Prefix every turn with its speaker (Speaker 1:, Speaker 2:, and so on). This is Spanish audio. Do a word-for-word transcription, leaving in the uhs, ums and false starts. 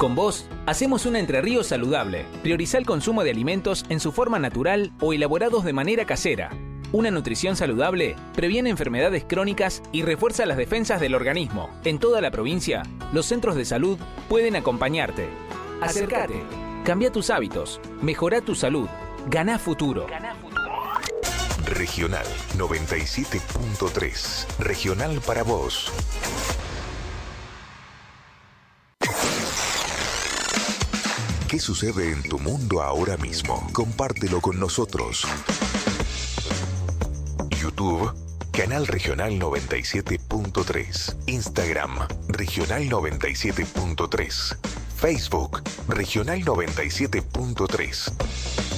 Speaker 1: Con vos, hacemos una Entre Ríos saludable. Priorizá el consumo de alimentos en su forma natural o elaborados de manera casera. Una nutrición saludable previene enfermedades crónicas y refuerza las defensas del organismo. En toda la provincia, los centros de salud pueden acompañarte. Acércate, cambia tus hábitos, mejora tu salud, ganá futuro. Ganá futuro.
Speaker 2: Regional noventa y siete punto tres. Regional para vos. ¿Qué sucede en tu mundo ahora mismo? Compártelo con nosotros. YouTube, Canal Regional noventa y siete punto tres. Instagram, Regional noventa y siete punto tres. Facebook, Regional noventa y siete punto tres.